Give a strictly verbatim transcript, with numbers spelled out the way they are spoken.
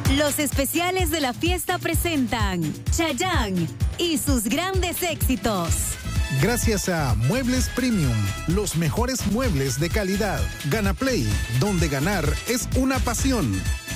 Los especiales de la fiesta presentan Chayanne y sus grandes éxitos. Gracias a Muebles Premium, los mejores muebles de calidad. Gana Play, donde ganar es una pasión.